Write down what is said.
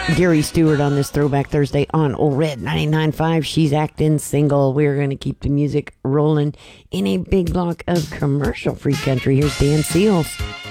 Gary Stewart on this Throwback Thursday on Old Red 99.5. She's acting single. We're going to keep the music rolling in a big block of commercial free country. Here's Dan Seals.